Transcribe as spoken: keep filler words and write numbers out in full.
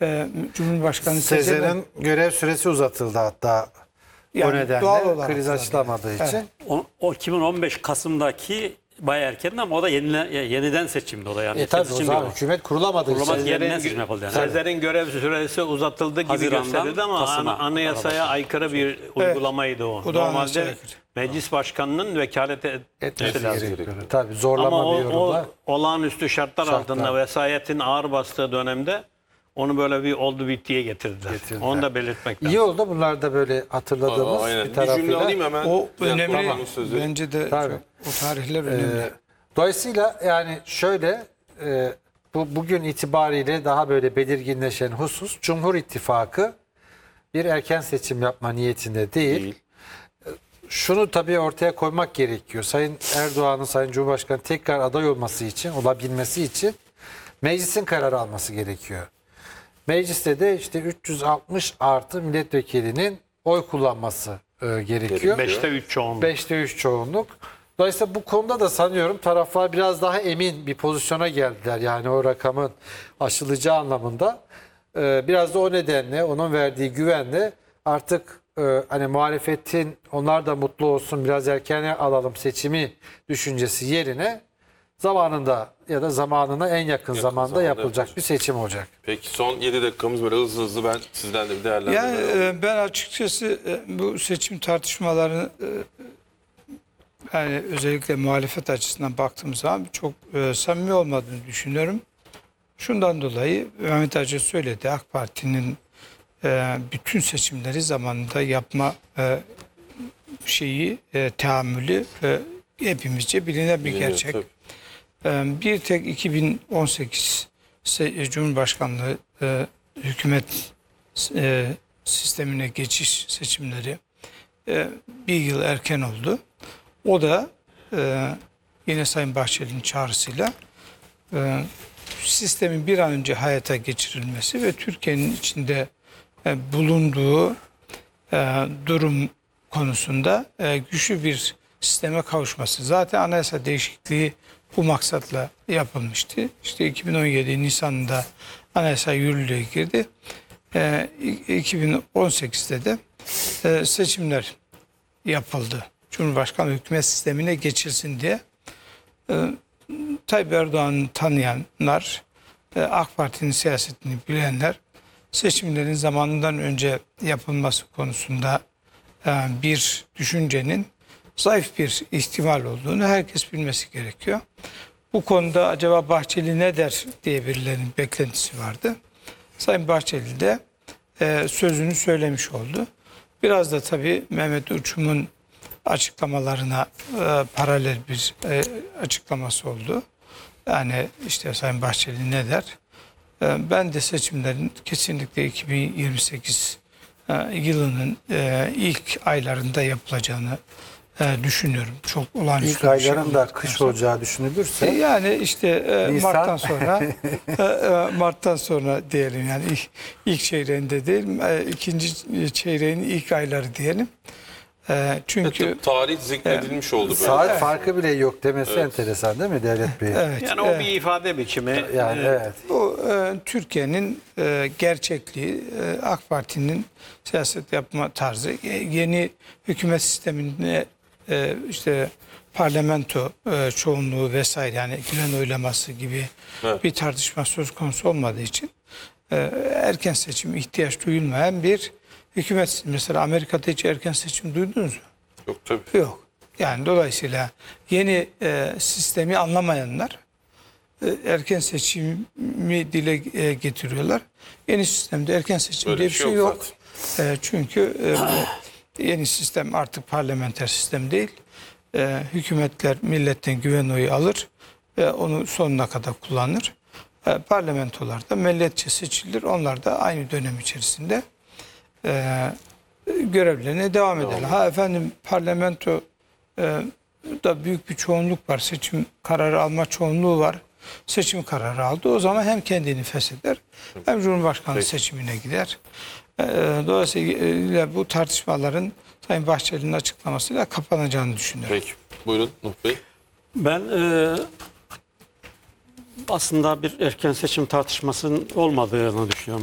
e, Cumhurbaşkanı Sezer'in görev süresi uzatıldı hatta yani o nedenle doğal olarak kriz tabii. açılamadığı için. Evet. O, o iki bin on beş Kasım'daki bayağı erkendi ama o da yenile, yeniden seçimdi o da yani. E tabii o Seçim zaman yok. hükümet kurulamadığı için. Kurulamadı, yeniden Sezer'in, seçim yapıldı yani. Sezer'in görev süresi uzatıldı gibi Haziran'dan gösterildi ama Kasım'a ana- anayasaya aykırı bir uygulamaydı o. O da anayasaya Normalde aykırı. meclis başkanının vekalet et- Etmesi etmesi lazım. gerekiyor. Tabii zorlama Ama o, bir o yorumla. olağanüstü şartlar, Şartlar. altında vesayetin ağır bastığı dönemde onu böyle bir oldu bittiye getirdiler. Getirdiler. Onu da belirtmek lazım. İyi oldu bunlar da böyle hatırladığımız Aa, aynen. bir Bir tarafıyla. cümle alayım hemen. O Bir dakika, önemli. tamam, sözü. Bence de Tabii. çok, o tarihler önemli. Ee, dolayısıyla yani şöyle e, bu bugün itibariyle daha böyle belirginleşen husus Cumhur İttifakı bir erken seçim yapma niyetinde değil. Değil. Şunu tabii ortaya koymak gerekiyor. Sayın Erdoğan'ın, Sayın Cumhurbaşkanı tekrar aday olması için, olabilmesi için meclisin karar alması gerekiyor. Mecliste de işte üç yüz altmış artı milletvekilinin oy kullanması e, gerekiyor. Beşte üç çoğunluk. Beşte üç çoğunluk. Dolayısıyla bu konuda da sanıyorum taraflar biraz daha emin bir pozisyona geldiler. Yani o rakamın aşılacağı anlamında. Ee, biraz da o nedenle, onun verdiği güvenle artık e, hani muhalefetin onlar da mutlu olsun biraz erken alalım seçimi düşüncesi yerine zamanında ya da zamanına en yakın, zamanda zamanda yapılacak yapılacak. bir seçim olacak. Peki son yedi dakikamız böyle hızlı hızlı ben sizden de bir değerlendirme Yani alayım. e, ben açıkçası e, bu seçim tartışmalarını e, yani özellikle muhalefet açısından baktığım zaman çok e, samimi olmadığını düşünüyorum. Şundan dolayı Mehmet Hoca söyledi, AK Parti'nin e, bütün seçimleri zamanında yapma e, şeyi, e, teamülü e, hepimizce bilinen bir Biliniyor, gerçek. tabii. E, bir tek iki bin on sekiz se- Cumhurbaşkanlığı e, hükümet e, sistemine geçiş seçimleri e, bir yıl erken oldu. O da e, yine Sayın Bahçeli'nin çağrısıyla e, sistemin bir an önce hayata geçirilmesi ve Türkiye'nin içinde e, bulunduğu e, durum konusunda e, güçlü bir sisteme kavuşması. Zaten anayasa değişikliği bu maksatla yapılmıştı. İşte iki bin on yedi Nisan'da anayasa yürürlüğe girdi. E, iki bin on sekizde de e, seçimler yapıldı. Cumhurbaşkanı hükümet sistemine geçilsin diye. E, Tayyip Erdoğan'ı tanıyanlar, e, AK Parti'nin siyasetini bilenler seçimlerin zamanından önce yapılması konusunda e, bir düşüncenin zayıf bir ihtimal olduğunu herkes bilmesi gerekiyor. Bu konuda acaba Bahçeli ne der diye birilerinin beklentisi vardı. Sayın Bahçeli de e, sözünü söylemiş oldu. Biraz da tabii Mehmet Uçum'un açıklamalarına e, paralel bir e, açıklaması oldu. Yani işte Sayın Bahçeli ne der? E, ben de seçimlerin kesinlikle iki bin yirmi sekiz e, yılının e, ilk aylarında yapılacağını e, düşünüyorum. Çok olağanüstü İlk bir şey ayların da olmadıktan kış sonra. olacağı E, düşünülürse Yani işte e, Nisan. Mart'tan sonra e, e, Mart'tan sonra diyelim yani ilk, ilk çeyreğinde değil e, ikinci çeyreğin ilk ayları diyelim. E, çünkü Tabii tarih zikredilmiş oldu böyle. saat farkı bile yok demesi enteresan değil mi Devlet Bey? evet, Yani o evet. bir ifade biçimi. Yani Ee, evet. Bu e, Türkiye'nin e, gerçekliği, e, AK Parti'nin siyaset yapma tarzı, e, yeni hükümet sistemine e, işte parlamento e, çoğunluğu vesaire yani güven oylaması gibi Evet. bir tartışma söz konusu olmadığı için e, erken seçim ihtiyaç duyulmayan bir hükümet sistemi. Mesela Amerika'da hiç erken seçim duydunuz mu? Yok tabii. Yok. Yani dolayısıyla yeni e, sistemi anlamayanlar e, erken seçimi dile e, getiriyorlar. Yeni sistemde erken seçim Böyle diye bir bir şey şey yok yok. E, çünkü e, bu yeni sistem artık parlamenter sistem değil. E, hükümetler milletten güven oyu alır ve onu sonuna kadar kullanır. E, parlamentolar da milletçe seçilir. Onlar da aynı dönem içerisinde e, görevlerine devam ederler. Ha efendim parlamento e, da büyük bir çoğunluk var. Seçim kararı alma çoğunluğu var. Seçim kararı aldı. O zaman hem kendini fesheder hem Cumhurbaşkanı Peki. seçimine gider. E, dolayısıyla bu tartışmaların Sayın Bahçeli'nin açıklamasıyla kapanacağını düşünüyorum. Peki. Buyurun Nuh Bey. Ben e, aslında bir erken seçim tartışmasının olmadığını düşünüyorum.